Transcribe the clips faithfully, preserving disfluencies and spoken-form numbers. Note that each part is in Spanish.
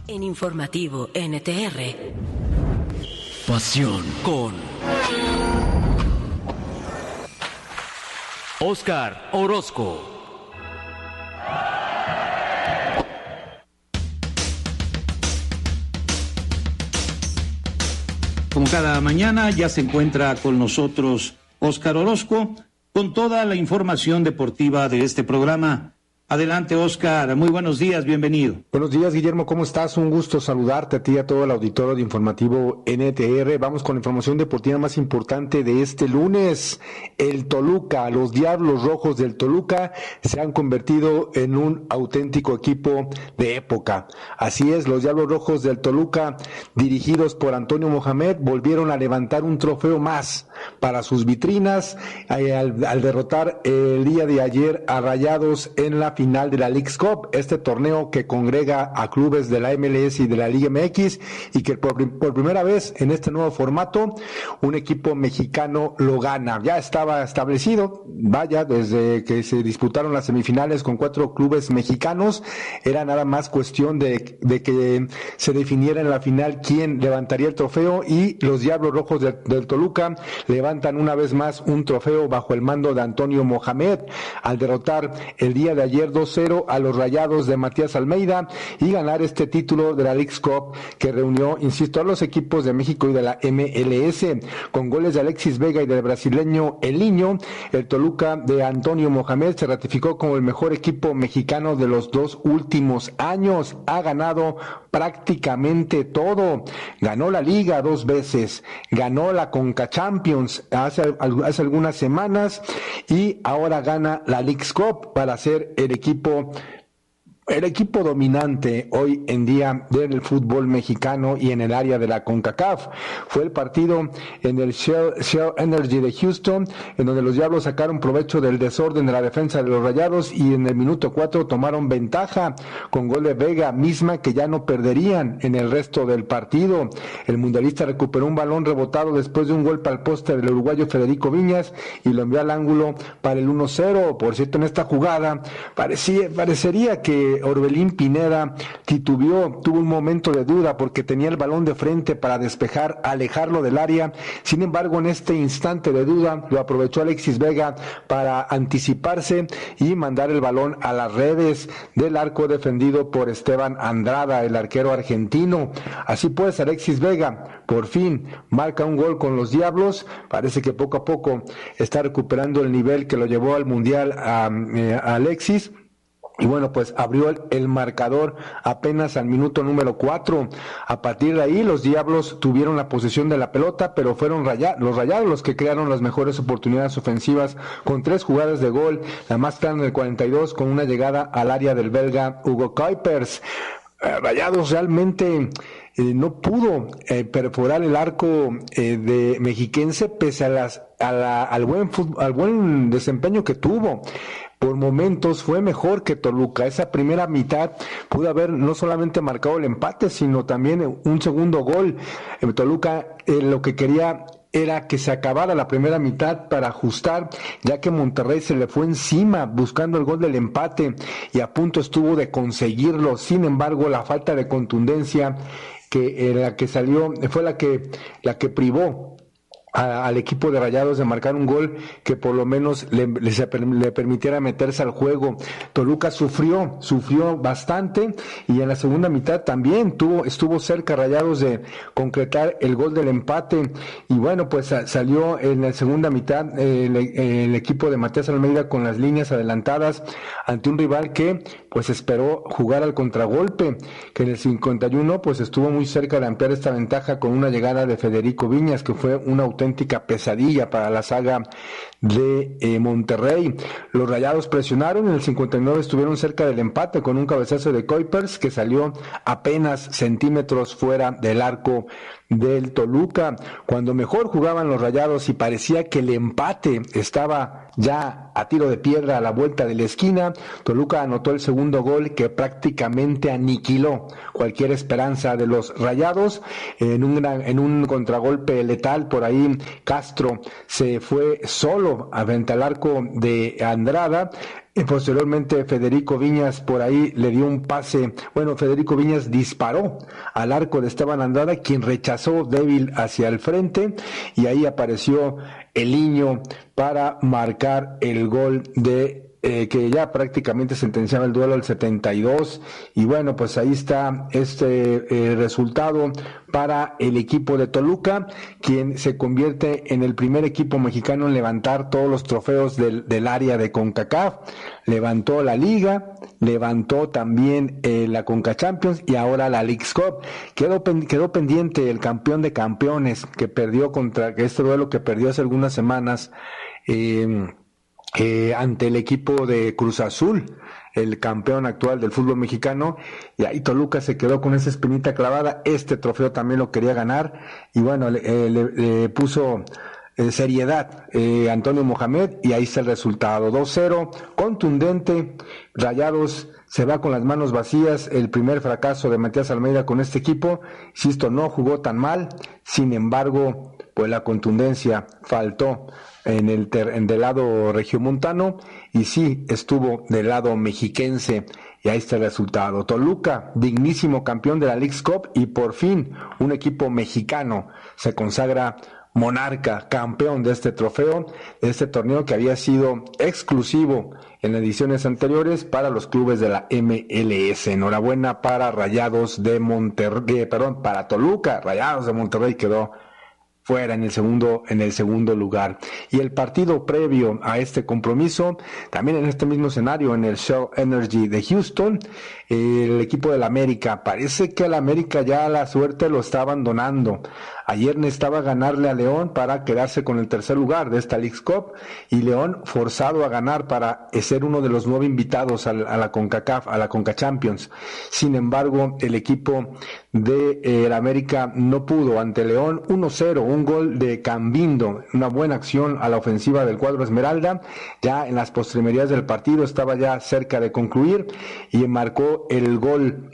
En Informativo N T R. Pasión con Óscar Orozco. Como cada mañana ya se encuentra con nosotros Óscar Orozco con toda la información deportiva de este programa. Adelante, Óscar. Muy buenos días, bienvenido. Buenos días, Guillermo. ¿Cómo estás? Un gusto saludarte a ti y a todo el auditorio de Informativo N T R. Vamos con la información deportiva más importante de este lunes. El Toluca, los Diablos Rojos del Toluca se han convertido en un auténtico equipo de época. Así es, los Diablos Rojos del Toluca, dirigidos por Antonio Mohamed, volvieron a levantar un trofeo más para sus vitrinas eh, al, al derrotar el día de ayer a Rayados en la final de la Leagues Cup, este torneo que congrega a clubes de la M L S y de la Liga M X, y que por, por primera vez en este nuevo formato un equipo mexicano lo gana. Ya estaba establecido, vaya, desde que se disputaron las semifinales con cuatro clubes mexicanos, era nada más cuestión de, de que se definiera en la final quién levantaría el trofeo, y los Diablos Rojos de, del Toluca levantan una vez más un trofeo bajo el mando de Antonio Mohamed al derrotar el día de ayer dos cero a los Rayados de Matías Almeida y ganar este título de la Leagues Cup que reunió, insisto, a los equipos de México y de la M L S. Con goles de Alexis Vega y del brasileño Eliño, el Toluca de Antonio Mohamed se ratificó como el mejor equipo mexicano de los dos últimos años. Ha ganado prácticamente todo. Ganó la Liga dos veces, ganó la Conca Champions hace, hace algunas semanas y ahora gana la Leagues Cup para ser el equipo El equipo dominante hoy en día del fútbol mexicano y en el área de la CONCACAF. Fue el partido en el Shell, Shell Energy de Houston, en donde los Diablos sacaron provecho del desorden de la defensa de los Rayados y en el minuto cuatro tomaron ventaja con gol de Vega, misma que ya no perderían en el resto del partido. El mundialista recuperó un balón rebotado después de un golpe al poste del uruguayo Federico Viñas y lo envió al ángulo para el uno cero. Por cierto, en esta jugada parecía, parecería que Orbelín Pineda titubeó, tuvo un momento de duda porque tenía el balón de frente para despejar, alejarlo del área. Sin embargo, en este instante de duda lo aprovechó Alexis Vega para anticiparse y mandar el balón a las redes del arco defendido por Esteban Andrada, el arquero argentino. Así pues, Alexis Vega por fin marca un gol con los Diablos. Parece que poco a poco está recuperando el nivel que lo llevó al Mundial a, eh, a Alexis. Y bueno, pues abrió el, el marcador apenas al minuto número cuatro. A partir de ahí, los Diablos tuvieron la posesión de la pelota, pero fueron raya, los Rayados los que crearon las mejores oportunidades ofensivas con tres jugadas de gol. La más clara en el cuarenta y dos con una llegada al área del belga Hugo Kuipers. Eh, Rayados realmente eh, no pudo eh, perforar el arco eh, de mexiquense pese a las, a la, al buen fútbol, al buen desempeño que tuvo. Por momentos fue mejor que Toluca. Esa primera mitad pudo haber no solamente marcado el empate, sino también un segundo gol. En Toluca eh, lo que quería era que se acabara la primera mitad para ajustar, ya que Monterrey se le fue encima buscando el gol del empate y a punto estuvo de conseguirlo. Sin embargo, la falta de contundencia que eh, la que salió fue la que la que privó al equipo de Rayados de marcar un gol que por lo menos le, le, le permitiera meterse al juego. Toluca sufrió, sufrió bastante y en la segunda mitad también tuvo, estuvo cerca Rayados de concretar el gol del empate y bueno, pues salió en la segunda mitad eh, el, el equipo de Matías Almeida con las líneas adelantadas ante un rival que pues esperó jugar al contragolpe, que en el cincuenta y uno pues estuvo muy cerca de ampliar esta ventaja con una llegada de Federico Viñas que fue una auténtica pesadilla para la saga de eh, Monterrey. Los Rayados presionaron, en el cincuenta y nueve estuvieron cerca del empate con un cabezazo de Kuipers que salió apenas centímetros fuera del arco del Toluca. Cuando mejor jugaban los Rayados y parecía que el empate estaba ya a tiro de piedra a la vuelta de la esquina, Toluca anotó el segundo gol que prácticamente aniquiló cualquier esperanza de los Rayados en un, gran, en un contragolpe letal. Por ahí Castro se fue solo frente al arco de Andrada Y posteriormente Federico Viñas por ahí le dio un pase, bueno, Federico Viñas disparó al arco de Esteban Andrada, quien rechazó débil hacia el frente, y ahí apareció Eliño para marcar el gol de Eh, que ya prácticamente sentenciaba el duelo al setenta y dos, y bueno, pues ahí está este eh, resultado para el equipo de Toluca, quien se convierte en el primer equipo mexicano en levantar todos los trofeos del, del área de CONCACAF. Levantó la Liga, levantó también eh, la Conca Champions y ahora la Leagues Cup. Quedó, quedó pendiente el campeón de campeones que perdió contra este duelo que perdió hace algunas semanas eh, Eh, ante el equipo de Cruz Azul, el campeón actual del fútbol mexicano, y ahí Toluca se quedó con esa espinita clavada. Este trofeo también lo quería ganar, y bueno, le, eh, le, le puso eh, seriedad eh, Antonio Mohamed, y ahí está el resultado, dos cero, contundente. Rayados se va con las manos vacías, el primer fracaso de Matías Almeida con este equipo. Insisto, no jugó tan mal, sin embargo, pues la contundencia faltó en el ter- en del lado regiomontano, y sí estuvo del lado mexiquense, y ahí está el resultado. Toluca, dignísimo campeón de la Leagues Cup, y por fin un equipo mexicano se consagra monarca, campeón de este trofeo, de este torneo que había sido exclusivo en ediciones anteriores para los clubes de la M L S. Enhorabuena para Rayados de Monterrey, perdón, para Toluca. Rayados de Monterrey quedó fuera en el segundo en el segundo lugar. Y el partido previo a este compromiso, también en este mismo escenario, en el Shell Energy de Houston, el equipo del América, parece que el América ya la suerte lo está abandonando. Ayer necesitaba ganarle a León para quedarse con el tercer lugar de esta Leagues Cup, y León forzado a ganar para ser uno de los nueve invitados a la, a la CONCACAF, a la Conca Champions. Sin embargo, el equipo de eh, el América no pudo ante León. Uno cero, un gol de Cambindo, una buena acción a la ofensiva del cuadro Esmeralda. Ya en las postrimerías del partido estaba ya cerca de concluir, y marcó el gol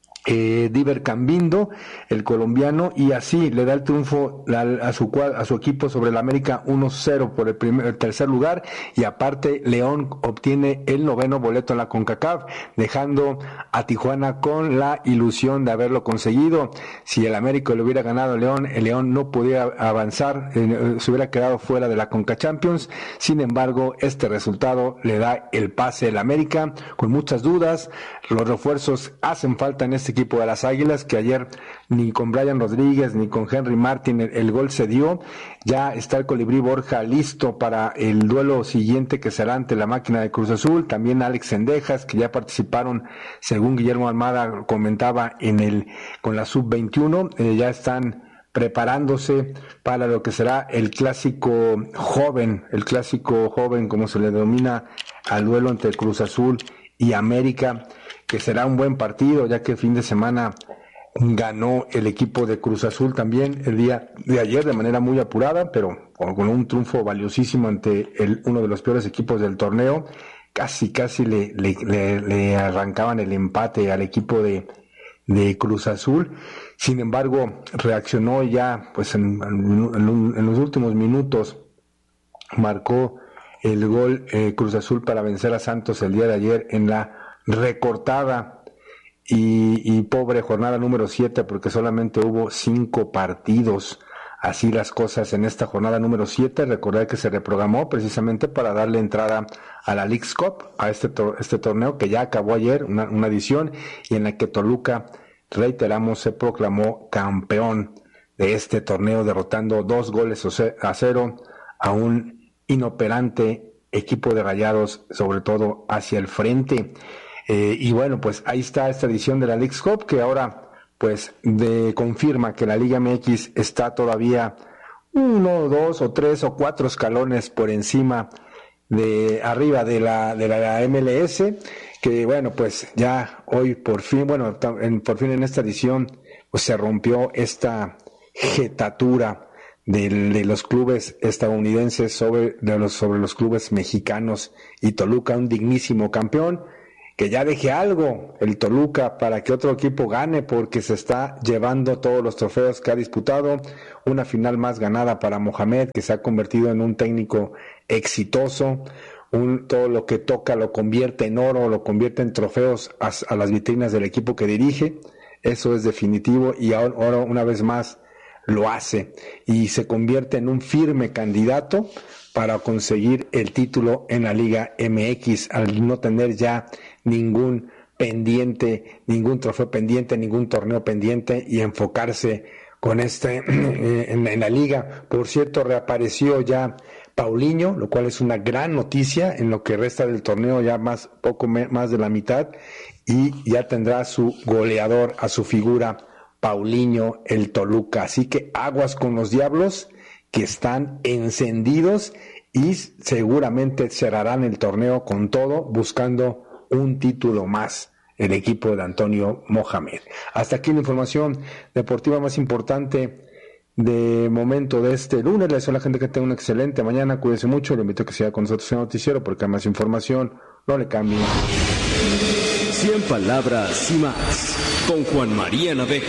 Eh, Diver Cambindo, el colombiano, y así le da el triunfo a, a su a su equipo sobre el América uno cero por el, primer, el tercer lugar, y aparte León obtiene el noveno boleto en la CONCACAF, dejando a Tijuana con la ilusión de haberlo conseguido. Si el América le hubiera ganado a León, el León no podía avanzar, eh, se hubiera quedado fuera de la Conca Champions. Sin embargo, este resultado le da el pase al América con muchas dudas. Los refuerzos hacen falta en este equipo de las Águilas, que ayer ni con Brian Rodríguez ni con Henry Martin el, el gol se dio. Ya está el Colibrí Borja listo para el duelo siguiente, que será ante la máquina de Cruz Azul. También Alex Cendejas, que ya participaron, según Guillermo Almada comentaba, en el con la sub veintiuno, eh, ya están preparándose para lo que será el clásico joven, el clásico joven como se le denomina al duelo entre Cruz Azul y América, que será un buen partido, ya que el fin de semana ganó el equipo de Cruz Azul también el día de ayer de manera muy apurada, pero con un triunfo valiosísimo ante el, uno de los peores equipos del torneo. Casi, casi le, le, le, le arrancaban el empate al equipo de, de Cruz Azul. Sin embargo, reaccionó ya, pues en, en, en los últimos minutos, marcó el gol eh, Cruz Azul para vencer a Santos el día de ayer en la recortada y, y pobre jornada número siete, porque solamente hubo cinco partidos. Así las cosas en esta jornada número siete. Recordar que se reprogramó precisamente para darle entrada a la Leagues Cup, a este, to- este torneo que ya acabó ayer, una, una edición, y en la que Toluca, reiteramos, se proclamó campeón de este torneo, derrotando dos goles a cero a un inoperante equipo de Rayados, sobre todo hacia el frente. Eh, y bueno, pues ahí está esta edición de la Leagues Cup, que ahora pues de, confirma que la Liga M X está todavía uno, dos o tres o cuatro escalones por encima de arriba de la de la M L S, que bueno, pues ya hoy por fin, bueno, en, por fin en esta edición pues se rompió esta jetatura de, de los clubes estadounidenses sobre de los sobre los clubes mexicanos, y Toluca, un dignísimo campeón. Que ya deje algo el Toluca para que otro equipo gane, porque se está llevando todos los trofeos que ha disputado. Una final más ganada para Mohamed, que se ha convertido en un técnico exitoso. un, todo lo que toca lo convierte en oro, lo convierte en trofeos a, a las vitrinas del equipo que dirige. Eso es definitivo y ahora, ahora una vez más lo hace y se convierte en un firme candidato para conseguir el título en la Liga M X al no tener ya ningún pendiente, ningún trofeo pendiente, ningún torneo pendiente y enfocarse con este en, en la liga. Por cierto, reapareció ya Paulinho, lo cual es una gran noticia en lo que resta del torneo, ya más poco me, más de la mitad, y ya tendrá su goleador, a su figura, Paulinho, el Toluca. Así que aguas con los Diablos, que están encendidos y seguramente cerrarán el torneo con todo, buscando un título más, el equipo de Antonio Mohamed. Hasta aquí la información deportiva más importante de momento de este lunes. Le deseo a la gente que tenga una excelente mañana, cuídese mucho, le invito a que siga con nosotros en el noticiero porque hay más información, no le cambie. cien palabras y más, con Juan María Naveja.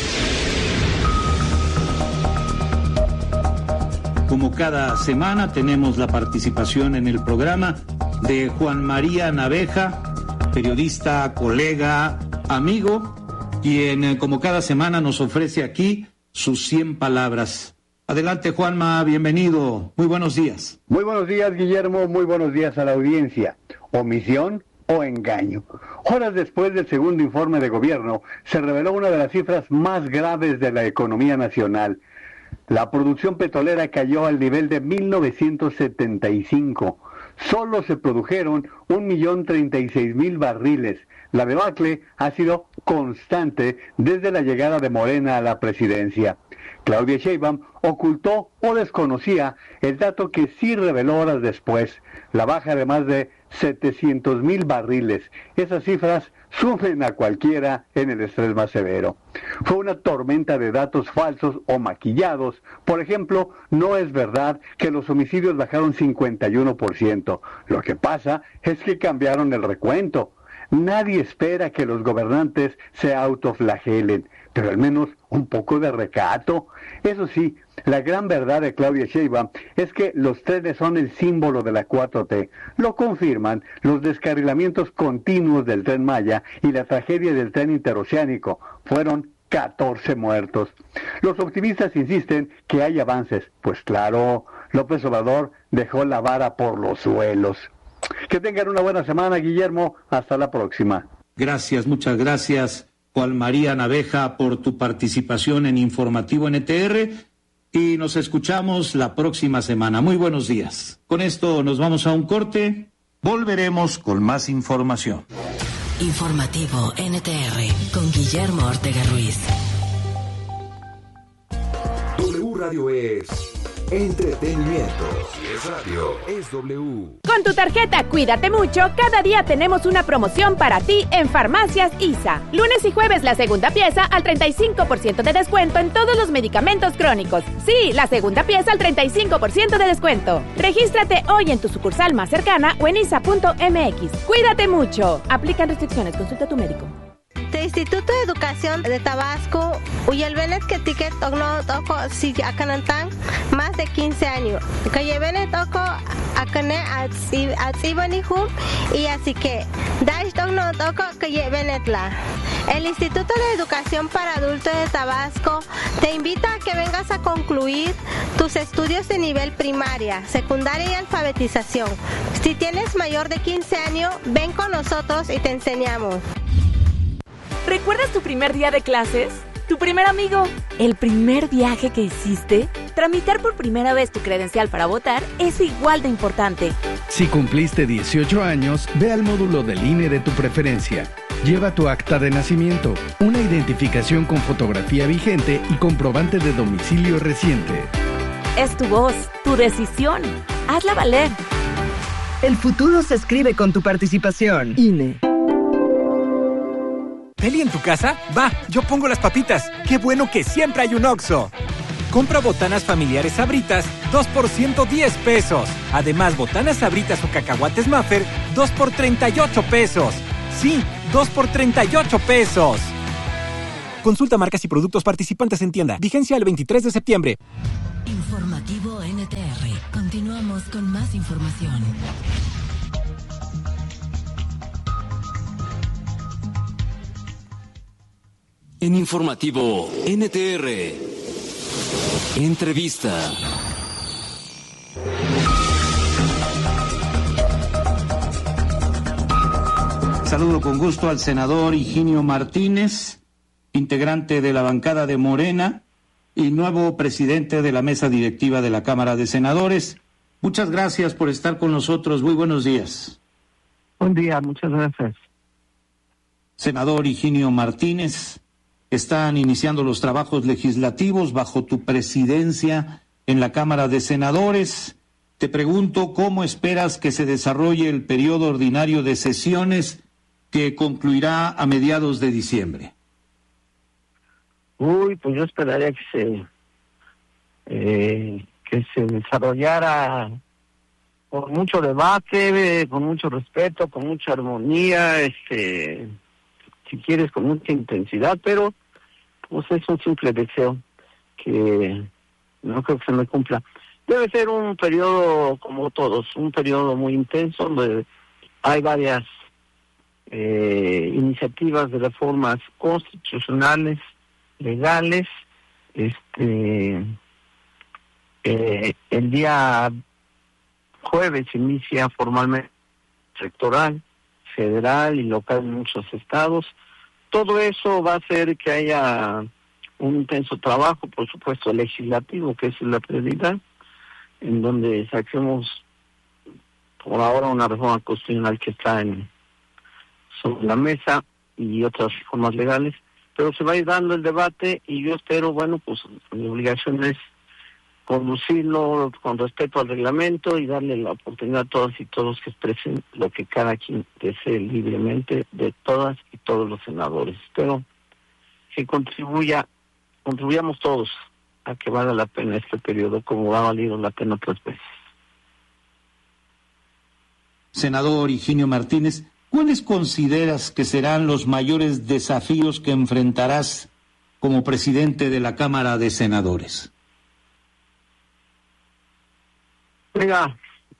Como cada semana tenemos la participación en el programa de Juan María Naveja, periodista, colega, amigo, quien como cada semana nos ofrece aquí sus cien palabras. Adelante, Juanma, bienvenido. Muy buenos días. Muy buenos días, Guillermo. Muy buenos días a la audiencia. Omisión o engaño. Horas después del segundo informe de gobierno, se reveló una de las cifras más graves de la economía nacional. La producción petrolera cayó al nivel de mil novecientos setenta y cinco. Solo se produjeron un millón treinta y seis mil barriles. La debacle ha sido constante desde la llegada de Morena a la presidencia. Claudia Sheinbaum ocultó o desconocía el dato que sí reveló horas después, la baja de más de setecientos mil barriles. Esas cifras sumen a cualquiera en el estrés más severo. Fue una tormenta de datos falsos o maquillados. Por ejemplo, no es verdad que los homicidios bajaron cincuenta y uno por ciento. Lo que pasa es que cambiaron el recuento. Nadie espera que los gobernantes se autoflagelen, pero al menos un poco de recato. Eso sí, la gran verdad de Claudia Sheinbaum es que los trenes son el símbolo de la cuatro T. Lo confirman los descarrilamientos continuos del Tren Maya y la tragedia del tren interoceánico. Fueron catorce muertos. Los optimistas insisten que hay avances. Pues claro, López Obrador dejó la vara por los suelos. Que tengan una buena semana, Guillermo. Hasta la próxima. Gracias, muchas gracias, Juan María Naveja, por tu participación en Informativo N T R y nos escuchamos la próxima semana. Muy buenos días. Con esto nos vamos a un corte. Volveremos con más información. Informativo N T R con Guillermo Ortega Ruiz. W Radio es entretenimiento. Si es radio, es W. Con tu tarjeta Cuídate Mucho, cada día tenemos una promoción para ti en Farmacias I S A. Lunes y jueves la segunda pieza al treinta y cinco por ciento de descuento en todos los medicamentos crónicos. Sí, la segunda pieza al treinta y cinco por ciento de descuento. Regístrate hoy en tu sucursal más cercana o en I S A punto M X. Cuídate mucho. Aplican restricciones. Consulta a tu médico. De Instituto de Educación de Tabasco, Uyelbenet que ticket ogno toko si akanantang más de quince años. Que lleven toko akane atsibanihum y así que dash ogno toko que lleven la. El Instituto de Educación para Adultos de Tabasco te invita a que vengas a concluir tus estudios de nivel primaria, secundaria y alfabetización. Si tienes mayor de quince años, ven con nosotros y te enseñamos. ¿Recuerdas tu primer día de clases? ¿Tu primer amigo? ¿El primer viaje que hiciste? Tramitar por primera vez tu credencial para votar es igual de importante. Si cumpliste dieciocho años, ve al módulo del I N E de tu preferencia. Lleva tu acta de nacimiento, una identificación con fotografía vigente y comprobante de domicilio reciente. Es tu voz, tu decisión. Hazla valer. El futuro se escribe con tu participación. I N E. ¿Peli en tu casa? Va, yo pongo las papitas. ¡Qué bueno que siempre hay un Oxxo! Compra botanas familiares Sabritas, dos por ciento diez pesos. Además, botanas Sabritas o cacahuates Maffer, dos por treinta y ocho pesos. Sí, dos por treinta y ocho pesos. Consulta marcas y productos participantes en tienda. Vigencia el veintitrés de septiembre. Informativo N T R. Continuamos con más información. En Informativo N T R, entrevista. Saludo con gusto al senador Higinio Martínez, integrante de la bancada de Morena y nuevo presidente de la mesa directiva de la Cámara de Senadores. Muchas gracias por estar con nosotros. Muy buenos días. Buen día, muchas gracias. Senador Higinio Martínez, están iniciando los trabajos legislativos bajo tu presidencia en la Cámara de Senadores. Te pregunto, ¿cómo esperas que se desarrolle el periodo ordinario de sesiones que concluirá a mediados de diciembre? Uy, pues yo esperaría que se eh, que se desarrollara con mucho debate, con mucho respeto, con mucha armonía, este, si quieres con mucha intensidad, pero pues es un simple deseo que no creo que se me cumpla. Debe ser un periodo como todos, un periodo muy intenso donde hay varias eh, iniciativas de reformas constitucionales, legales. Este eh, el día jueves inicia formalmente electoral federal y local en muchos estados. Todo eso va a hacer que haya un intenso trabajo, por supuesto, legislativo, que es la prioridad, en donde saquemos por ahora una reforma constitucional que está en sobre la mesa y otras reformas legales, pero se va a ir dando el debate y yo espero, bueno, pues mi obligación es conducirlo con respeto al reglamento y darle la oportunidad a todas y todos que expresen lo que cada quien desee libremente, de todas y todos los senadores. Espero que contribuya, contribuyamos todos a que valga la pena este periodo como ha valido la pena otras veces. Senador Higinio Martínez, ¿cuáles consideras que serán los mayores desafíos que enfrentarás como presidente de la Cámara de Senadores? Oiga,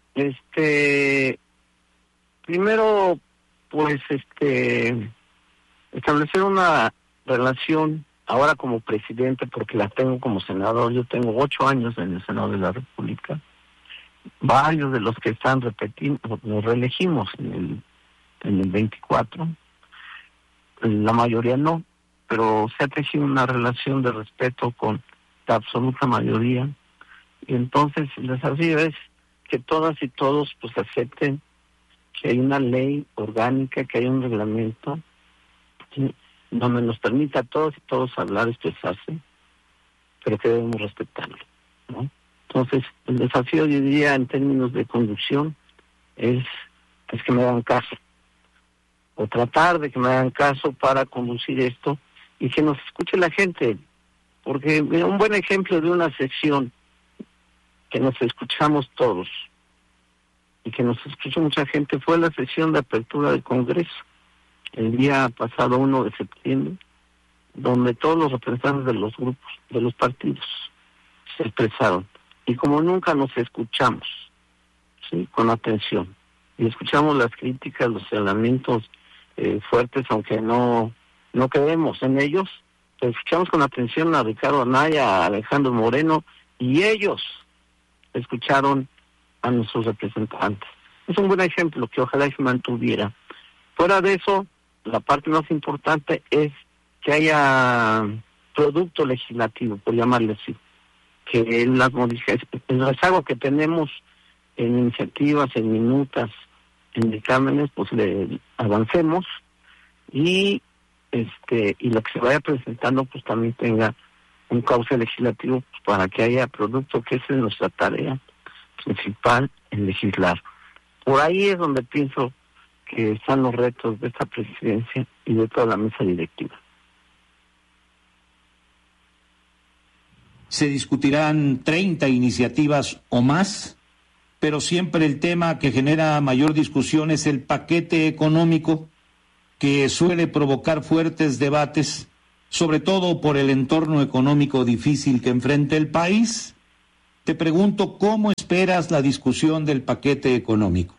este, primero, pues, este, establecer una relación ahora como presidente, porque la tengo como senador. Yo tengo ocho años en el Senado de la República. Varios de los que están repetiendo, nos reelegimos en el, en el veinticuatro. La mayoría no, pero se ha tejido una relación de respeto con la absoluta mayoría. Y entonces el desafío es que todas y todos pues acepten que hay una ley orgánica, que hay un reglamento, ¿sí?, donde nos permite a todos y todos hablar, expresarse, pero que debemos respetarlo, ¿no? Entonces, el desafío, yo diría, en términos de conducción, es, es que me hagan caso, o tratar de que me hagan caso para conducir esto, y que nos escuche la gente, porque mira, un buen ejemplo de una sesión que nos escuchamos todos, y que nos escuchó mucha gente, fue la sesión de apertura del Congreso, el día pasado uno de septiembre, donde todos los representantes de los grupos, de los partidos, se expresaron. Y como nunca nos escuchamos, ¿sí?, con atención, y escuchamos las críticas, los señalamientos eh, fuertes, aunque no, no creemos en ellos, pero escuchamos con atención a Ricardo Anaya, a Alejandro Moreno, y ellos escucharon a nuestros representantes. Es un buen ejemplo que ojalá se mantuviera. Fuera de eso, la parte más importante es que haya producto legislativo, por llamarle así, que las modificaciones, el rezago que tenemos en iniciativas, en minutas, en dictámenes, pues le avancemos y este y lo que se vaya presentando pues también tenga un cauce legislativo, pues, para que haya producto, que es nuestra tarea principal en legislar. Por ahí es donde pienso que están los retos de esta presidencia y de toda la mesa directiva. Se discutirán treinta iniciativas o más, pero siempre el tema que genera mayor discusión es el paquete económico, que suele provocar fuertes debates, sobre todo por el entorno económico difícil que enfrenta el país. Te pregunto, ¿cómo esperas la discusión del paquete económico?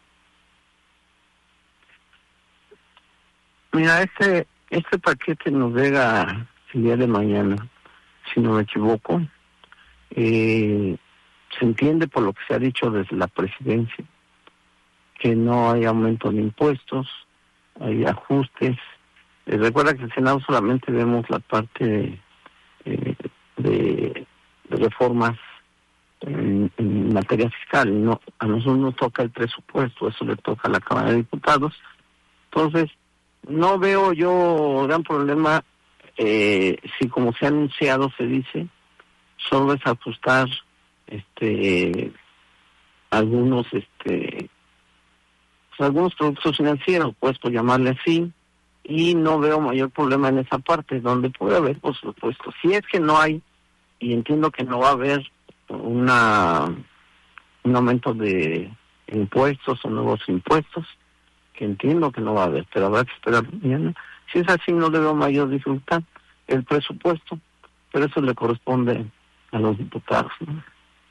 Mira, este, este paquete nos llega el día de mañana, si no me equivoco. Eh, se entiende por lo que se ha dicho desde la presidencia que no hay aumento de impuestos, hay ajustes. Eh, recuerda que en el Senado solamente vemos la parte de, eh, de, de reformas en, en materia fiscal. No, a nosotros nos toca el presupuesto, eso le toca a la Cámara de Diputados. Entonces, no veo yo gran problema eh, si, como se ha anunciado, se dice, solo es ajustar este algunos este pues, algunos productos financieros, pues por llamarle así, y no veo mayor problema en esa parte, donde puede haber, por supuesto, si es que no hay, y entiendo que no va a haber una un aumento de impuestos o nuevos impuestos, que entiendo que no va a haber, pero habrá que esperar mañana. Si es así, no le veo mayor dificultad. El presupuesto, pero eso le corresponde a los diputados, ¿no?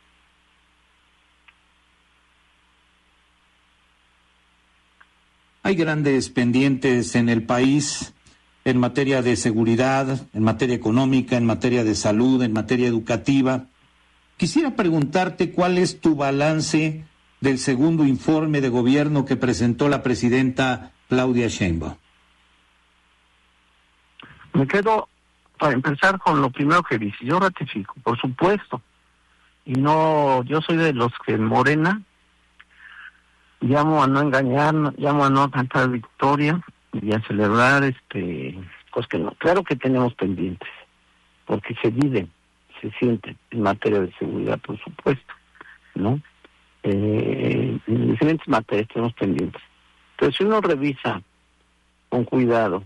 Hay grandes pendientes en el país en materia de seguridad, en materia económica, en materia de salud, en materia educativa. Quisiera preguntarte cuál es tu balance del segundo informe de gobierno que presentó la presidenta Claudia Sheinbaum. Me quedo, para empezar, con lo primero que dice. Yo ratifico, por supuesto. Y no, yo soy de los que en Morena llamo a no engañar, llamo a no cantar victoria y a celebrar este pues que no. Claro que tenemos pendientes, porque se viven, se sienten en materia de seguridad, por supuesto, ¿no? Eh, en diferentes materias tenemos pendientes. Pero si uno revisa con cuidado,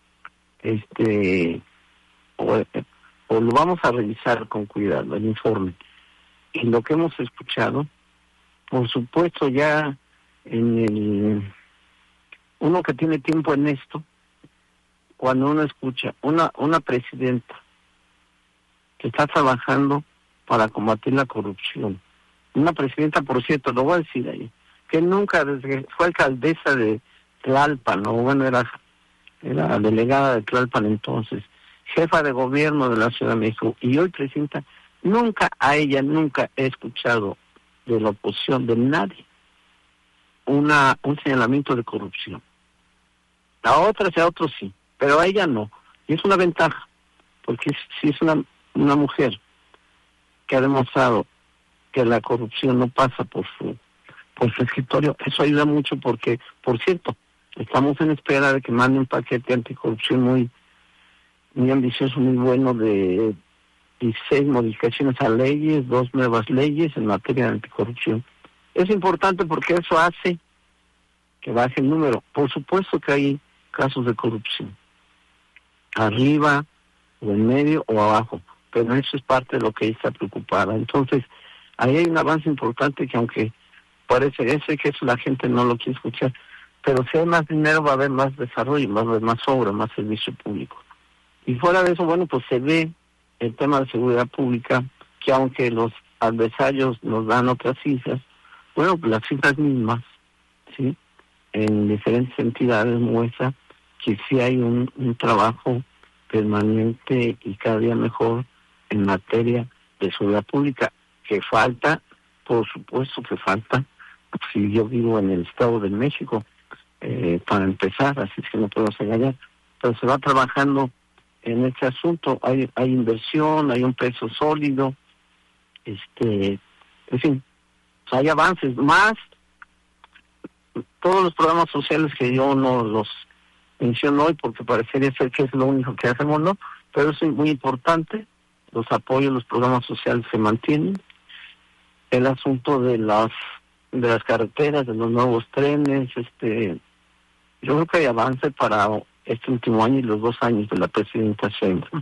este o, o lo vamos a revisar con cuidado, el informe, y lo que hemos escuchado, por supuesto ya en el uno que tiene tiempo en esto, cuando uno escucha una una presidenta que está trabajando para combatir la corrupción, una presidenta, por cierto, lo voy a decir ahí, que nunca, desde que fue alcaldesa de Tlalpan, o bueno, era, era delegada de Tlalpan entonces, jefa de gobierno de la Ciudad de México, y hoy presidenta, nunca a ella, nunca he escuchado de la oposición, de nadie, una un señalamiento de corrupción. A otras y a otros sí, pero a ella no. Y es una ventaja, porque si es una, una mujer que ha demostrado que la corrupción no pasa por su por su escritorio, eso ayuda mucho porque, por cierto, estamos en espera de que mande un paquete anticorrupción muy muy ambicioso, muy bueno, de dieciséis modificaciones a leyes, dos nuevas leyes en materia de anticorrupción. Es importante porque eso hace que baje el número. Por supuesto que hay casos de corrupción, arriba, o en medio, o abajo, pero eso es parte de lo que ella está preocupada. Entonces, ahí hay un avance importante que aunque parece ese que eso la gente no lo quiere escuchar, pero si hay más dinero va a haber más desarrollo, va a haber más obra, más servicio público. Y fuera de eso, bueno, pues se ve el tema de seguridad pública, que aunque los adversarios nos dan otras cifras, bueno, pues las cifras mismas, ¿sí?, en diferentes entidades muestra que sí hay un, un trabajo permanente y cada día mejor en materia de seguridad pública, que falta, por supuesto que falta, si yo vivo en el Estado de México, eh, para empezar, así es que no podemos engañar, pero se va trabajando en este asunto, hay hay inversión, hay un peso sólido, este, en fin, hay avances, más todos los programas sociales que yo no los menciono hoy porque parecería ser que es lo único que hacemos, ¿no? Pero es muy importante, los apoyos, los programas sociales se mantienen, el asunto de las de las carreteras, de los nuevos trenes, este, yo creo que hay avance para este último año y los dos años de la presidenta Sheinbaum.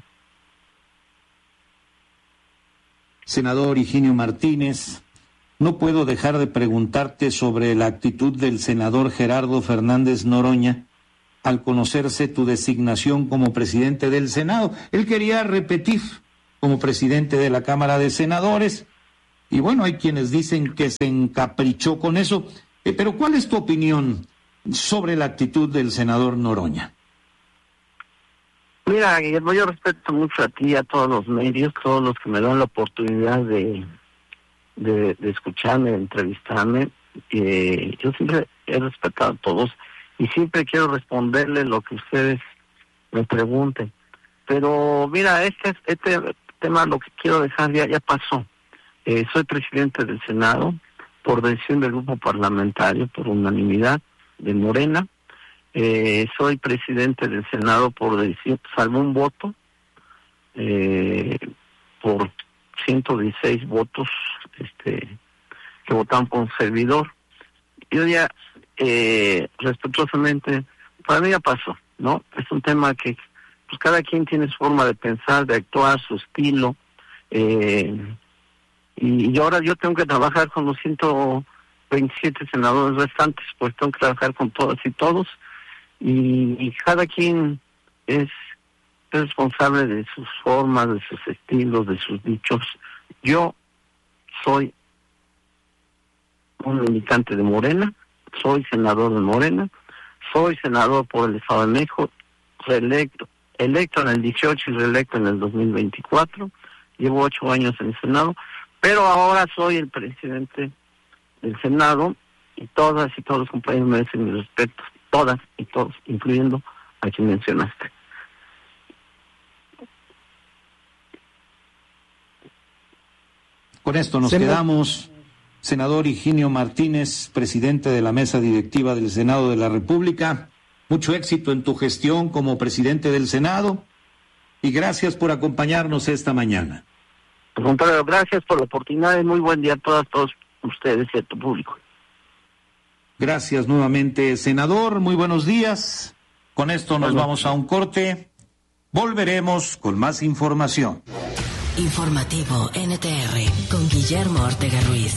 Senador Higinio Martínez, no puedo dejar de preguntarte sobre la actitud del senador Gerardo Fernández Noroña al conocerse tu designación como presidente del Senado. Él quería repetir como presidente de la Cámara de Senadores, y bueno, hay quienes dicen que se encaprichó con eso, eh, pero ¿cuál es tu opinión sobre la actitud del senador Noroña? Mira, Guillermo, yo respeto mucho a ti, a todos los medios, todos los que me dan la oportunidad de, de, de escucharme, de entrevistarme. Eh, yo siempre he respetado a todos y siempre quiero responderle lo que ustedes me pregunten. Pero mira, este, este tema lo que quiero dejar ya, ya pasó. Eh, soy presidente del Senado por decisión del grupo parlamentario, por unanimidad de Morena. Eh, soy presidente del Senado por decisión, salvo un voto, eh, por ciento dieciséis votos este, que votaron por un servidor. Yo ya, eh, respetuosamente, para mí ya pasó, ¿no? Es un tema que pues cada quien tiene su forma de pensar, de actuar, su estilo, eh, y, y ahora yo tengo que trabajar con los ciento veintisiete senadores restantes, pues tengo que trabajar con todas y todos, y, y cada quien es, es responsable de sus formas, de sus estilos, de sus dichos. Yo soy un militante de Morena, soy senador de Morena, soy senador por el Estado de México, reelecto, electo en el dieciocho y reelecto en el dos mil veinticuatro, llevo ocho años en el Senado, pero ahora soy el presidente del Senado y todas y todos los compañeros merecen mi respeto, todas y todos, incluyendo a quien mencionaste. Con esto nos Senador. quedamos. Senador Higinio Martínez, presidente de la mesa directiva del Senado de la República, mucho éxito en tu gestión como presidente del Senado y gracias por acompañarnos esta mañana. Al contrario, gracias por la oportunidad y muy buen día a todas, todos ustedes y a tu público. Gracias nuevamente, senador, muy buenos días. Con esto nos vamos a un corte. Volveremos con más información. Informativo N T R con Guillermo Ortega Ruiz.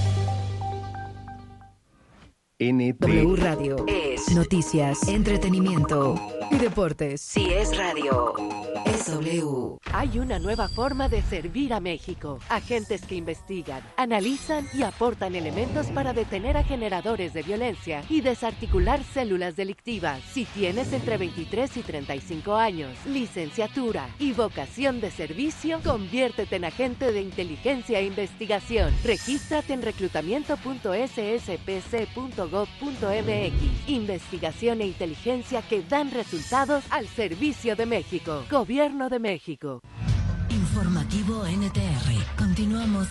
N T W Radio es noticias, entretenimiento y deportes. Si es radio, es W. Hay una nueva forma de servir a México. Agentes que investigan, analizan y aportan elementos para detener a generadores de violencia y desarticular células delictivas. Si tienes entre veintitrés y treinta y cinco años, licenciatura y vocación de servicio, conviértete en agente de inteligencia e investigación. Regístrate en reclutamiento punto s s p c punto gov punto m x. Investigación e inteligencia que dan resultados al servicio de México. Gobierno de México. Informativo N T R. Continuamos.